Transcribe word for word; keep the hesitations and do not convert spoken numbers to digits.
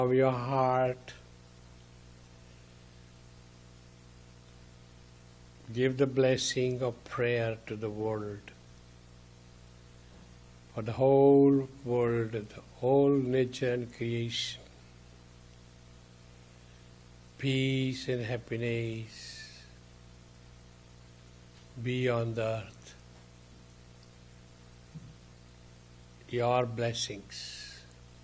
From your heart, give the blessing of prayer to the world, for the whole world, the whole nature and creation. Peace and happiness be on the earth. Your blessings.